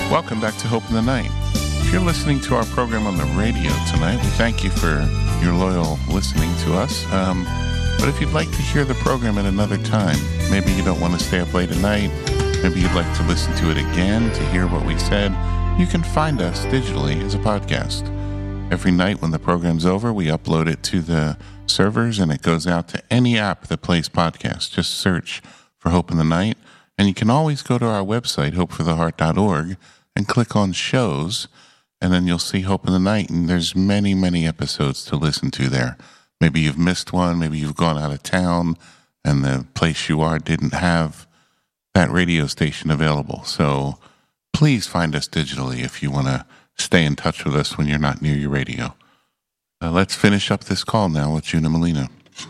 Welcome back to Hope in the Night. If you're listening to our program on the radio tonight, we thank you for your loyal listening to us. But if you'd like to hear the program at another time, maybe you don't want to stay up late at night, maybe you'd like to listen to it again to hear what we said, you can find us digitally as a podcast. Every night when the program's over, we upload it to the servers and it goes out to any app that plays podcasts. Just search for Hope in the Night. And you can always go to our website, hopefortheheart.org, and click on shows, and then you'll see Hope in the Night, and there's many, many episodes to listen to there. Maybe you've missed one, maybe you've gone out of town, and the place you are didn't have that radio station available. So please find us digitally if you want to stay in touch with us when you're not near your radio. Let's finish up this call now with June and Melina.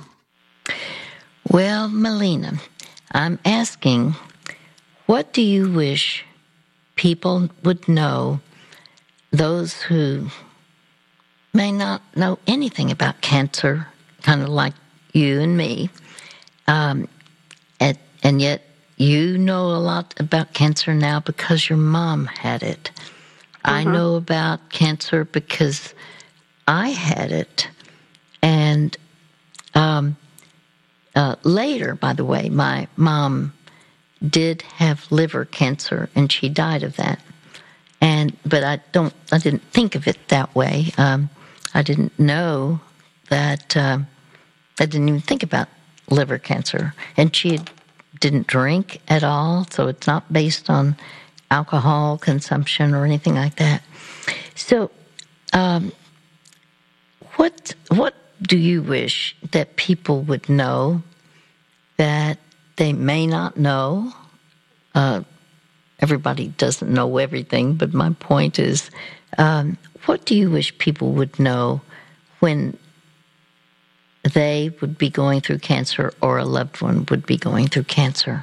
Well, Melina, I'm asking, what do you wish people would know, those who may not know anything about cancer, kind of like you and me, and yet you know a lot about cancer now because your mom had it. I know about cancer because I had it. And later, by the way, my mom did have liver cancer, and she died of that. But I didn't think of it that way. I didn't know that. I didn't even think about liver cancer, and she didn't drink at all, so it's not based on alcohol consumption or anything like that. So, what do you wish that people would know that they may not know? Everybody doesn't know everything, but my point is, what do you wish people would know when they would be going through cancer or a loved one would be going through cancer?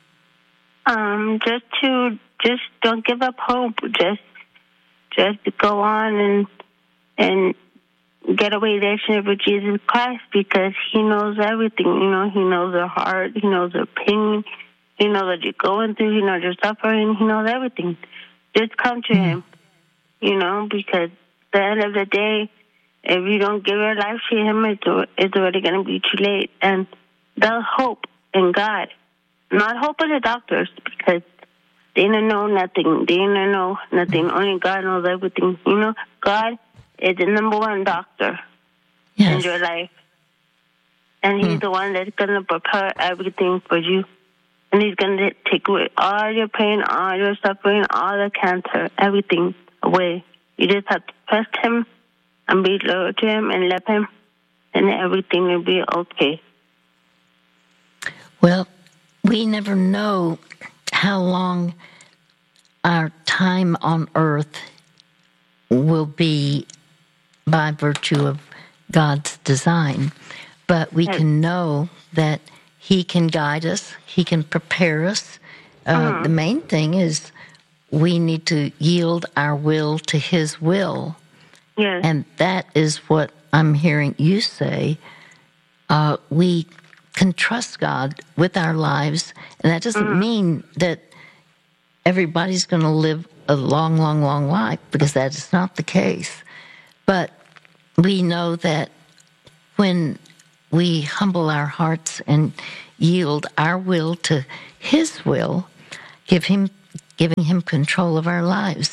Just don't give up hope. Just go on and get a relationship with Jesus Christ, because He knows everything. You know, He knows their heart. He knows their pain. He knows what you're going through. He knows your suffering. He knows everything. Just come to Him, you know, because at the end of the day, if you don't give your life to Him, it's already going to be too late. And they'll hope in God, not hope in the doctors, because they don't know nothing. They don't know nothing. Only God knows everything. You know, God is the number one doctor in your life. And He's the one that's going to prepare everything for you. And He's going to take away all your pain, all your suffering, all the cancer, everything away. You just have to trust Him and be loyal to Him and love Him, and everything will be okay. Well, we never know how long our time on earth will be by virtue of God's design. But we can know that He can guide us. He can prepare us. The main thing is we need to yield our will to His will. Yes. And that is what I'm hearing you say. We can trust God with our lives. And that doesn't mean that everybody's going to live a long, long, long life, because that is not the case. But we know that when we humble our hearts and yield our will to His will, giving Him control of our lives,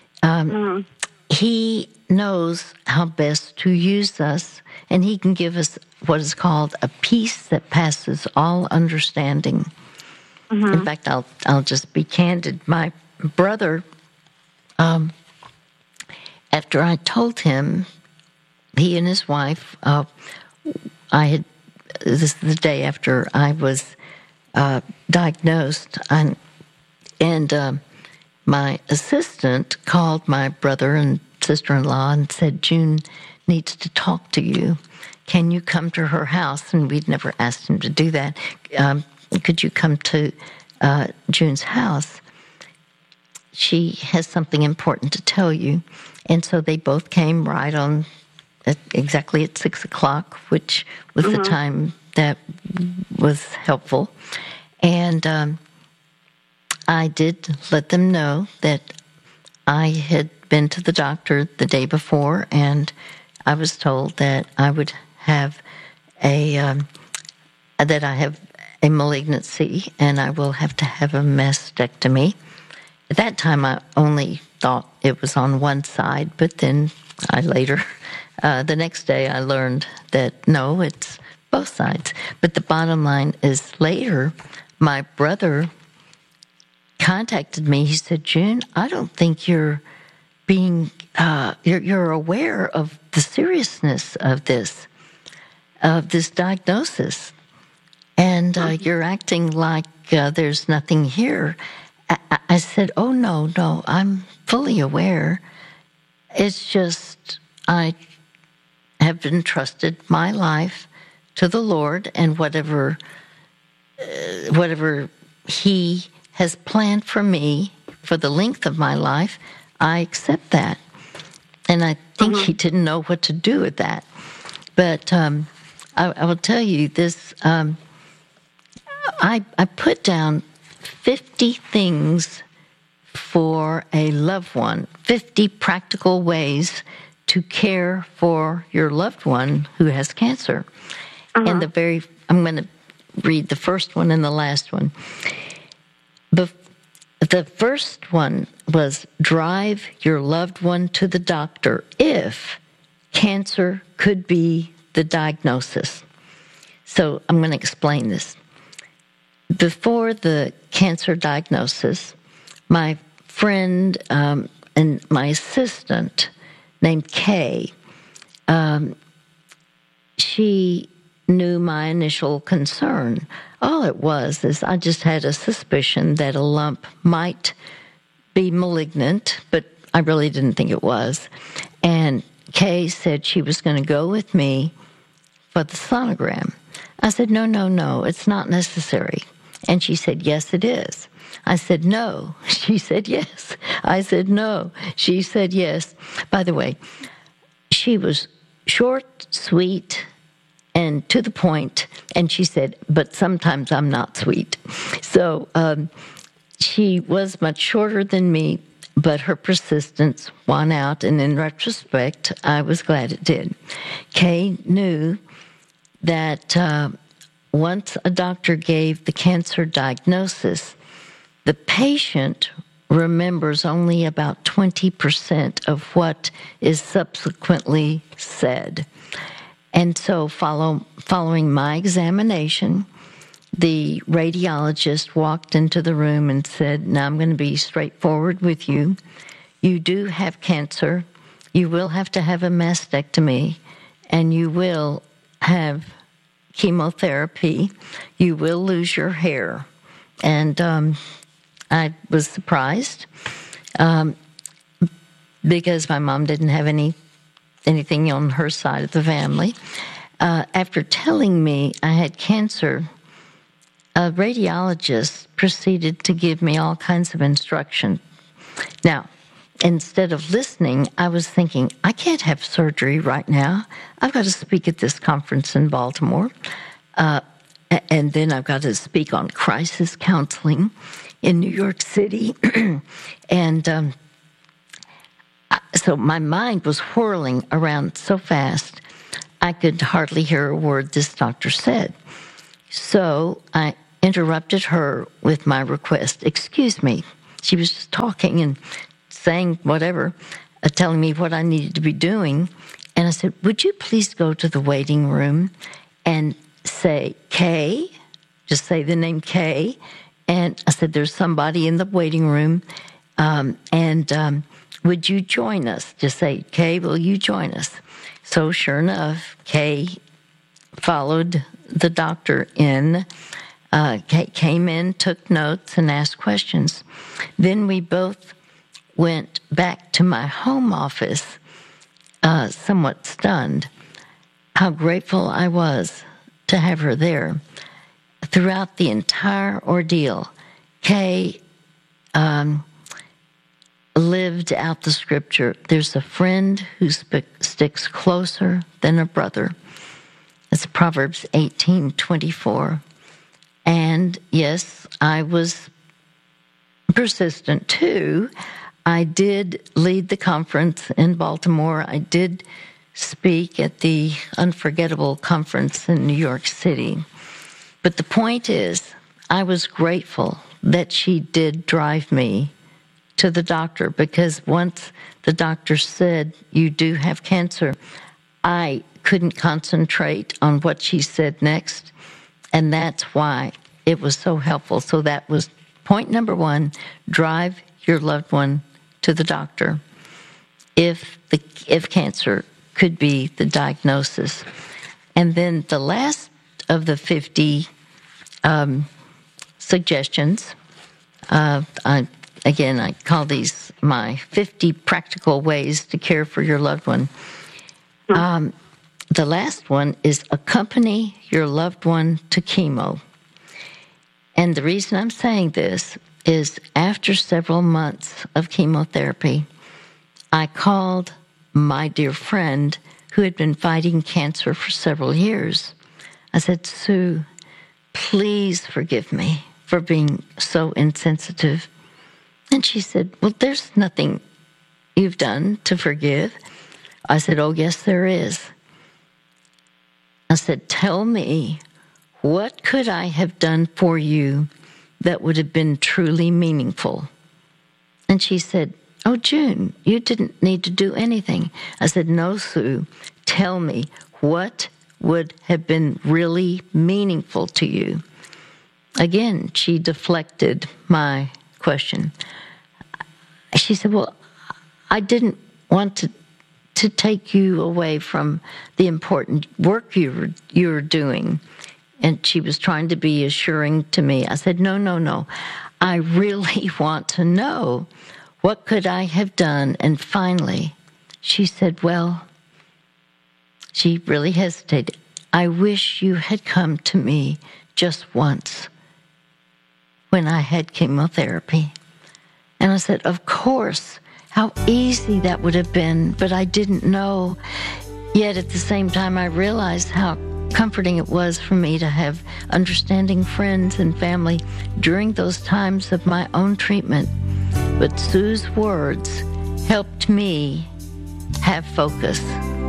He knows how best to use us, and He can give us what is called a peace that passes all understanding. In fact, I'll just be candid. My brother, after I told him, he and his wife, this is the day after I was diagnosed, and my assistant called my brother and sister-in-law and said, June needs to talk to you. Can you come to her house? And we'd never asked him to do that. Could you come to June's house? She has something important to tell you. And so they both came right on exactly at 6 o'clock, which was the time that was helpful. And I did let them know that I had been to the doctor the day before, and I was told that I would have that I have a malignancy, and I will have to have a mastectomy. At that time, I only thought it was on one side, but then I later, the next day, I learned that no, it's both sides. But the bottom line is later, my brother contacted me. He said, June, I don't think you're being, you're aware of the seriousness of this diagnosis. And you're acting like there's nothing here. I said, oh, no, I'm fully aware. It's just I have entrusted my life to the Lord, and whatever He has planned for me for the length of my life, I accept that. And I think He didn't know what to do with that. But I will tell you this. I put down 50 things for a loved one, 50 practical ways to care for your loved one who has cancer. And I'm going to read the first one and the last one. The first one was drive your loved one to the doctor if cancer could be the diagnosis. So I'm going to explain this. Before the cancer diagnosis, my friend and my assistant named Kay, she knew my initial concern. All it was is I just had a suspicion that a lump might be malignant, but I really didn't think it was. And Kay said she was going to go with me for the sonogram. I said, no, it's not necessary. And she said, yes, it is. I said, no. She said, yes. I said, no. She said, yes. By the way, she was short, sweet, and to the point. And she said, but sometimes I'm not sweet. So she was much shorter than me, but her persistence won out. And in retrospect, I was glad it did. Kay knew that once a doctor gave the cancer diagnosis, the patient remembers only about 20% of what is subsequently said. And so following my examination, the radiologist walked into the room and said, now I'm going to be straightforward with you. You do have cancer. You will have to have a mastectomy, and you will have chemotherapy. You will lose your hair. And I was surprised because my mom didn't have anything on her side of the family. After telling me I had cancer, a radiologist proceeded to give me all kinds of instruction. Now, instead of listening, I was thinking, I can't have surgery right now. I've got to speak at this conference in Baltimore. And then I've got to speak on crisis counseling in New York City. And so my mind was whirling around so fast, I could hardly hear a word this doctor said. So I interrupted her with my request. Excuse me. She was just talking and saying whatever, telling me what I needed to be doing. And I said, would you please go to the waiting room and say Kay, just say the name Kay. And I said, there's somebody in the waiting room. And would you join us? Just say, Kay, will you join us? So sure enough, Kay followed the doctor in. Kay came in, took notes, and asked questions. Then we both went back to my home office, somewhat stunned. How grateful I was to have her there. Throughout the entire ordeal, Kay lived out the scripture. There's a friend who sticks closer than a brother. It's Proverbs 18:24. And yes, I was persistent too. I did lead the conference in Baltimore. I did speak at the Unforgettable Conference in New York City. But the point is, I was grateful that she did drive me to the doctor, because once the doctor said, you do have cancer, I couldn't concentrate on what she said next. And that's why it was so helpful. So that was point number one: drive your loved one to the doctor if cancer could be the diagnosis. And then the last of the 50 suggestions, I call these my 50 practical ways to care for your loved one. The last one is accompany your loved one to chemo. And the reason I'm saying this is after several months of chemotherapy, I called my dear friend who had been fighting cancer for several years. I said, Sue, please forgive me for being so insensitive. And she said, well, there's nothing you've done to forgive. I said, oh, yes, there is. I said, tell me, what could I have done for you that would have been truly meaningful? And she said, oh, June, you didn't need to do anything. I said, no, Sue, tell me, what would have been really meaningful to you? Again, she deflected my question. She said, well, I didn't want to take you away from the important work you were doing. And she was trying to be assuring to me. I said, no. I really want to know, what could I have done? And finally, she said, well, she really hesitated. I wish you had come to me just once when I had chemotherapy. And I said, of course, how easy that would have been, but I didn't know. Yet at the same time, I realized how comforting it was for me to have understanding friends and family during those times of my own treatment. But Sue's words helped me have focus.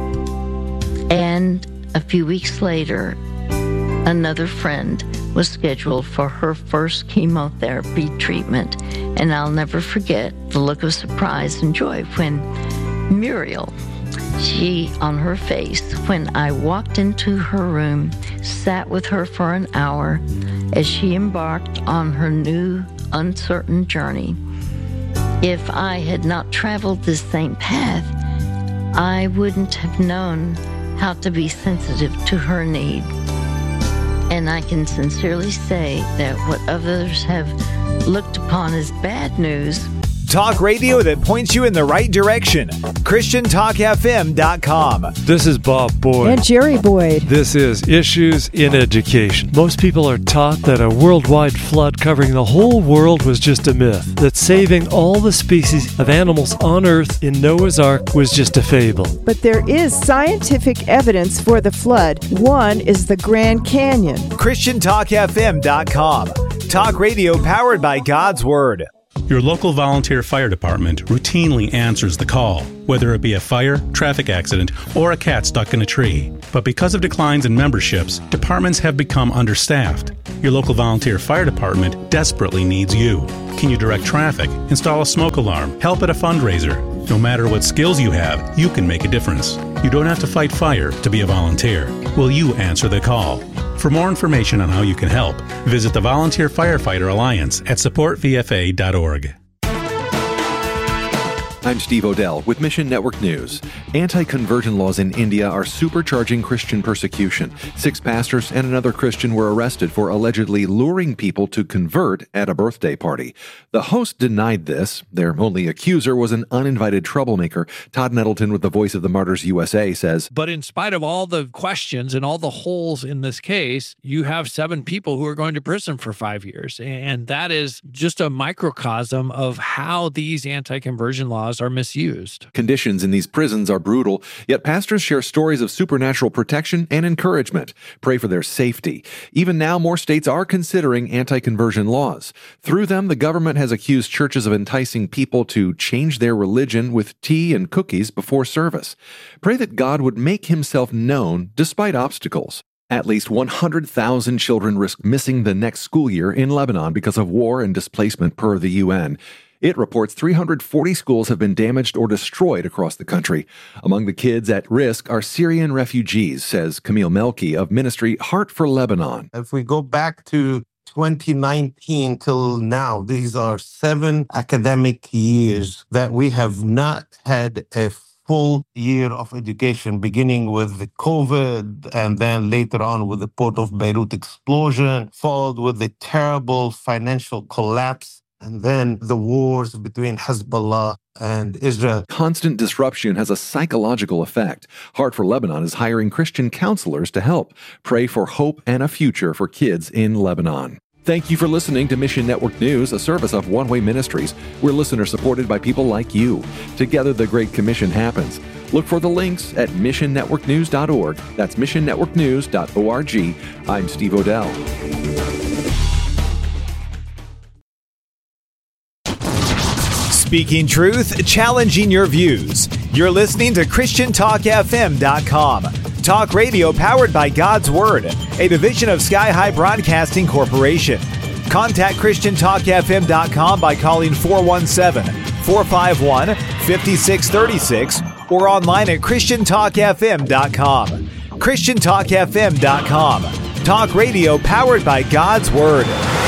And a few weeks later, another friend was scheduled for her first chemotherapy treatment. And I'll never forget the look of surprise and joy when Muriel, she on her face, when I walked into her room, sat with her for an hour as she embarked on her new uncertain journey. If I had not traveled this same path, I wouldn't have known how to be sensitive to her need. And I can sincerely say that what others have looked upon as bad news. Talk radio that points you in the right direction. ChristianTalkFM.com. This is Bob Boyd. And Jerry Boyd. This is Issues in Education. Most people are taught that a worldwide flood covering the whole world was just a myth, that saving all the species of animals on Earth in Noah's Ark was just a fable. But there is scientific evidence for the flood. One is the Grand Canyon. ChristianTalkFM.com. Talk radio powered by God's Word. Your local volunteer fire department routinely answers the call, whether it be a fire, traffic accident, or a cat stuck in a tree. But because of declines in memberships, departments have become understaffed. Your local volunteer fire department desperately needs you. Can you direct traffic, install a smoke alarm, help at a fundraiser? No matter what skills you have, you can make a difference. You don't have to fight fire to be a volunteer. Will you answer the call? For more information on how you can help, visit the Volunteer Firefighter Alliance at supportvfa.org. I'm Steve Odell with Mission Network News. Anti-conversion laws in India are supercharging Christian persecution. 6 pastors and another Christian were arrested for allegedly luring people to convert at a birthday party. The host denied this. Their only accuser was an uninvited troublemaker. Todd Nettleton with the Voice of the Martyrs USA says, but in spite of all the questions and all the holes in this case, you have 7 people who are going to prison for 5 years. And that is just a microcosm of how these anti-conversion laws those are misused. Conditions in these prisons are brutal, yet pastors share stories of supernatural protection and encouragement. Pray for their safety. Even now, more states are considering anti-conversion laws. Through them, the government has accused churches of enticing people to change their religion with tea and cookies before service. Pray that God would make himself known despite obstacles. At least 100,000 children risk missing the next school year in Lebanon because of war and displacement, per the UN. It reports 340 schools have been damaged or destroyed across the country. Among the kids at risk are Syrian refugees, says Camille Melki of ministry Heart for Lebanon. If we go back to 2019 till now, these are 7 academic years that we have not had a full year of education, beginning with the COVID and then later on with the Port of Beirut explosion, followed with the terrible financial collapse, and then the wars between Hezbollah and Israel. Constant disruption has a psychological effect. Heart for Lebanon is hiring Christian counselors to help. Pray for hope and a future for kids in Lebanon. Thank you for listening to Mission Network News, a service of One Way Ministries. We're listener-supported by people like you. Together, the Great Commission happens. Look for the links at missionnetworknews.org. That's missionnetworknews.org. I'm Steve Odell. Speaking truth, challenging your views. You're listening to ChristianTalkFM.com. Talk radio powered by God's Word, a division of Sky High Broadcasting Corporation. Contact ChristianTalkFM.com by calling 417-451-5636 or online at ChristianTalkFM.com. ChristianTalkFM.com. Talk radio powered by God's Word.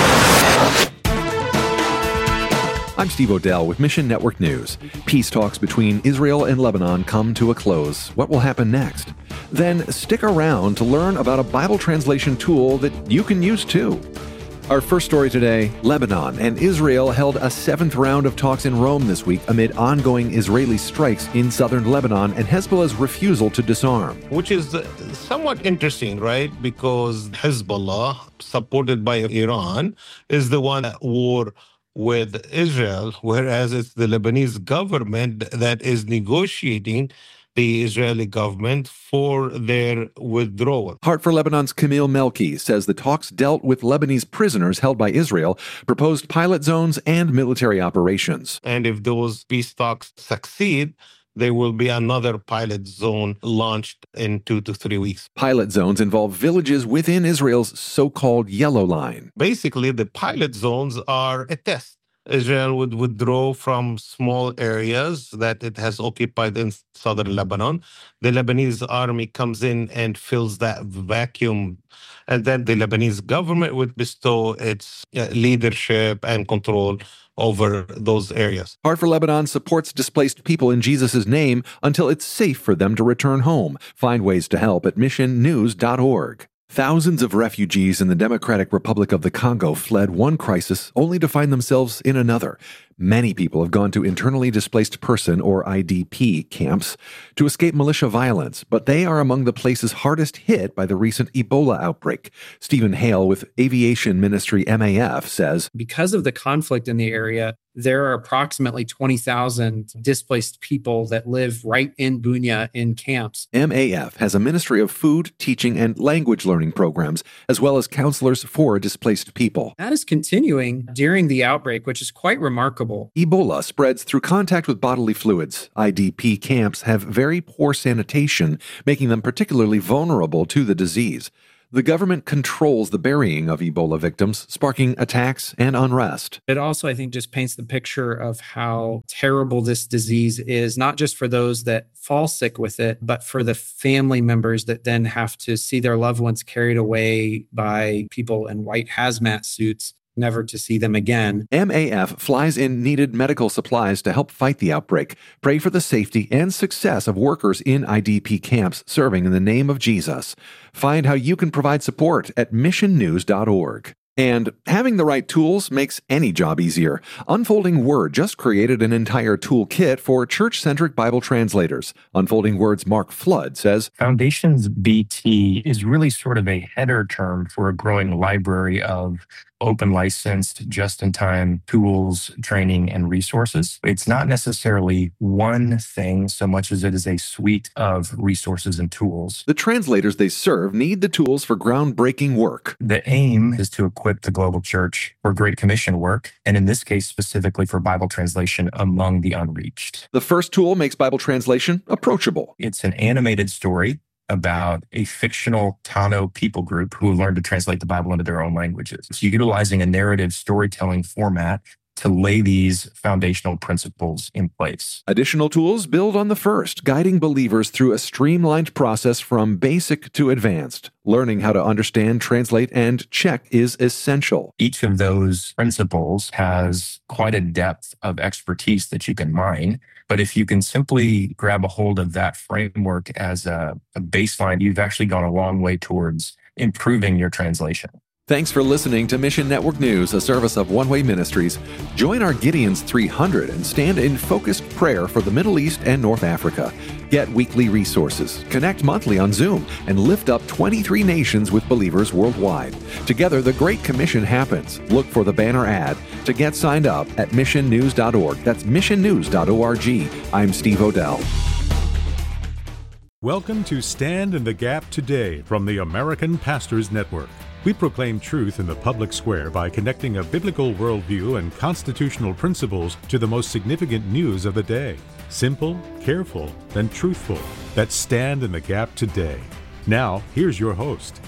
I'm Steve Odell with Mission Network News. Peace talks between Israel and Lebanon come to a close. What will happen next? Then stick around to learn about a Bible translation tool that you can use too. Our first story today, Lebanon and Israel held a 7th round of talks in Rome this week amid ongoing Israeli strikes in southern Lebanon and Hezbollah's refusal to disarm. Which is somewhat interesting, right? Because Hezbollah, supported by Iran, is the one at war with Israel, whereas it's the Lebanese government that is negotiating the Israeli government for their withdrawal. Heart for Lebanon's Camille Melki says the talks dealt with Lebanese prisoners held by Israel, proposed pilot zones, and military operations. And if those peace talks succeed, there will be another pilot zone launched in 2 to 3 weeks. Pilot zones involve villages within Israel's so-called Yellow Line. Basically, the pilot zones are a test. Israel would withdraw from small areas that it has occupied in southern Lebanon. The Lebanese army comes in and fills that vacuum. And then the Lebanese government would bestow its leadership and control over those areas. Heart for Lebanon supports displaced people in Jesus' name until it's safe for them to return home. Find ways to help at missionnews.org. Thousands of refugees in the Democratic Republic of the Congo fled one crisis only to find themselves in another. Many people have gone to internally displaced person, or IDP, camps to escape militia violence, but they are among the places hardest hit by the recent Ebola outbreak. Stephen Hale with Aviation Ministry MAF says, because of the conflict in the area, there are approximately 20,000 displaced people that live right in Bunia in camps. MAF has a ministry of food, teaching, and language learning programs, as well as counselors for displaced people. That is continuing during the outbreak, which is quite remarkable. Ebola spreads through contact with bodily fluids. IDP camps have very poor sanitation, making them particularly vulnerable to the disease. The government controls the burying of Ebola victims, sparking attacks and unrest. It also, I think, just paints the picture of how terrible this disease is, not just for those that fall sick with it, but for the family members that then have to see their loved ones carried away by people in white hazmat suits, never to see them again. MAF flies in needed medical supplies to help fight the outbreak. Pray for the safety and success of workers in IDP camps serving in the name of Jesus. Find how you can provide support at missionnews.org. And having the right tools makes any job easier. Unfolding Word just created an entire toolkit for church-centric Bible translators. Unfolding Word's Mark Flood says, Foundations BT is really sort of a header term for a growing library of open licensed, just-in-time tools, training, and resources. It's not necessarily one thing so much as it is a suite of resources and tools. The translators they serve need the tools for groundbreaking work. The aim is to equip the global church for Great Commission work, and in this case, specifically for Bible translation among the unreached. The first tool makes Bible translation approachable. It's an animated story about a fictional Tano people group who learned to translate the Bible into their own languages. So utilizing a narrative storytelling format to lay these foundational principles in place. Additional tools build on the first, guiding believers through a streamlined process from basic to advanced. Learning how to understand, translate, and check is essential. Each of those principles has quite a depth of expertise that you can mine. But if you can simply grab a hold of that framework as a baseline, you've actually gone a long way towards improving your translation. Thanks for listening to Mission Network News, a service of One Way Ministries. Join our Gideon's 300 and stand in focused prayer for the Middle East and North Africa. Get weekly resources, connect monthly on Zoom, and lift up 23 nations with believers worldwide. Together, the Great Commission happens. Look for the banner ad to get signed up at missionnews.org. That's missionnews.org. I'm Steve Odell. Welcome to Stand in the Gap Today from the American Pastors Network. We proclaim truth in the public square by connecting a biblical worldview and constitutional principles to the most significant news of the day. Simple, careful, and truthful. That's Stand in the Gap Today. Now, here's your host.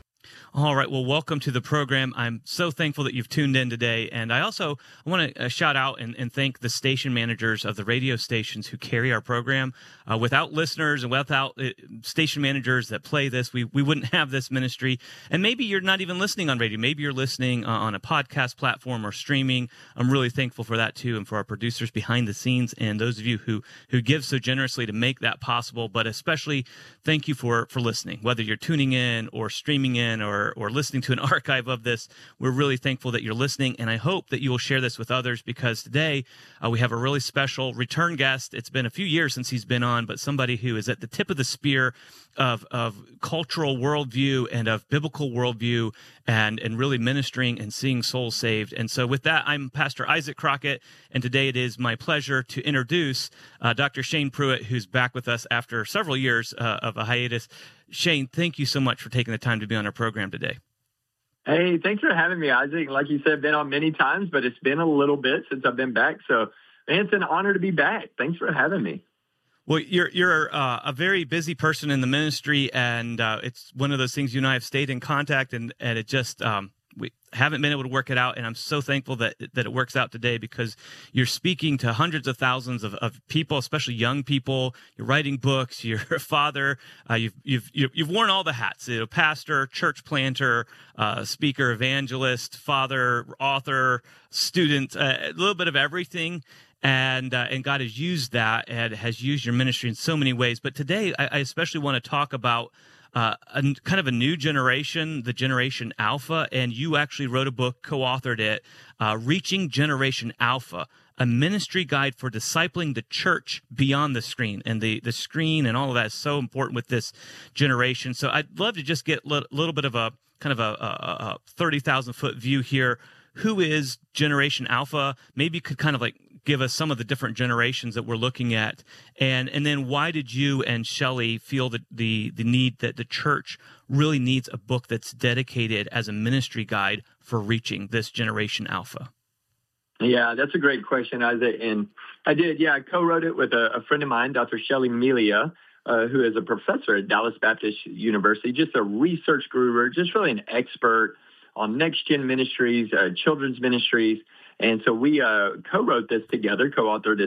All right. Well, welcome to the program. I'm so thankful that you've tuned in today. And I also want to shout out and thank the station managers of the radio stations who carry our program. Without listeners and without station managers that play this, we wouldn't have this ministry. And maybe you're not even listening on radio. Maybe you're listening on a podcast platform or streaming. I'm really thankful for that, too, and for our producers behind the scenes and those of you who give so generously to make that possible. But especially thank you for listening, whether you're tuning in or streaming in or listening to an archive of this. We're really thankful that you're listening, and I hope that you will share this with others, because today we have a really special return guest. It's been a few years since he's been on, but somebody who is at the tip of the spear of cultural worldview and of biblical worldview and really ministering and seeing souls saved. And so with that, I'm Pastor Isaac Crockett, and today it is my pleasure to introduce Dr. Shane Pruitt, who's back with us after several years of a hiatus. Shane, thank you so much for taking the time to be on our program today. Hey, thanks for having me, Isaac. Like you said, I've been on many times, but it's been a little bit since I've been back. So, man, it's an honor to be back. Thanks for having me. Well, you're a very busy person in the ministry, and it's one of those things you and I have stayed in contact, and it just we haven't been able to work it out, and I'm so thankful that it works out today, because you're speaking to hundreds of thousands of people, especially young people. You're writing books. You're a father. You've worn all the hats: pastor, church planter, speaker, evangelist, father, author, student, a little bit of everything. And God has used that and has used your ministry in so many ways. But today, I especially want to talk about kind of a new generation, the Generation Alpha, and you actually wrote a book, co-authored it, Reaching Generation Alpha, a ministry guide for discipling the church beyond the screen. And the screen and all of that is so important with this generation. So I'd love to just get a little bit of a kind of a 30,000-foot view here. Who is Generation Alpha? Maybe you could kind of like give us some of the different generations that we're looking at, and then why did you and Shelley feel the need that the church really needs a book that's dedicated as a ministry guide for reaching this Generation Alpha? Yeah, that's a great question, Isaac. And I co-wrote it with a friend of mine, Dr. Shelley Melia, who is a professor at Dallas Baptist University, just a research guru, just really an expert on next-gen ministries, children's ministries. And so we co-wrote this together, co-authored it